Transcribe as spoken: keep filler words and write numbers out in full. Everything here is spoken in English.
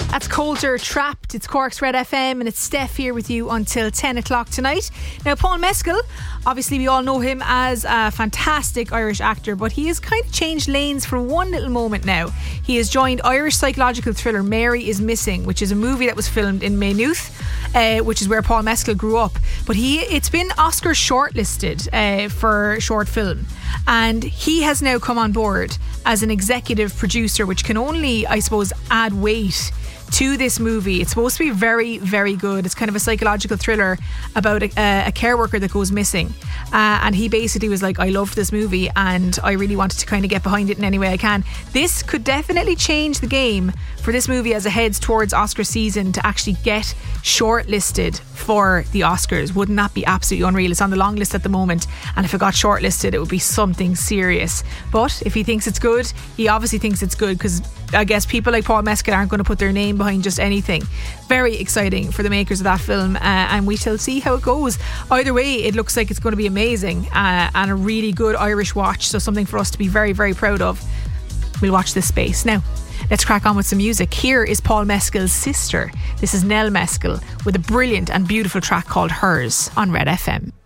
That's Coulter, Trapped. It's Cork's Red F M, and it's Steph here with you until ten o'clock tonight. Now, Paul Mescal, obviously we all know him as a fantastic Irish actor, but he has kind of changed lanes for one little moment now. He has joined Irish psychological thriller Mary is Missing, which is a movie that was filmed in Maynooth, uh, which is where Paul Mescal grew up. But he it's been Oscar shortlisted uh, for short film, and he has now come on board as an executive producer, which can only, I suppose, add weight to this movie. It's supposed to be very, very good. It's kind of a psychological thriller about a, a care worker that goes missing. Uh, and he basically was like, I loved this movie and I really wanted to kind of get behind it in any way I can. This could definitely change the game for this movie as it heads towards Oscar season to actually get shortlisted for the Oscars. Wouldn't that be absolutely unreal? It's on the long list at the moment, and if it got shortlisted, it would be something serious. But if he thinks it's good, he obviously thinks it's good, because I guess people like Paul Mescal aren't going to put their name behind just anything. Very exciting for the makers of that film, uh, and we shall see how it goes. Either way, it looks like it's going to be amazing, uh, and a really good Irish watch, so something for us to be very, very proud of. We'll watch this space. Now, let's crack on with some music. Here is Paul Mescal's sister. This is Nell Mescal with a brilliant and beautiful track called Hers on Red F M.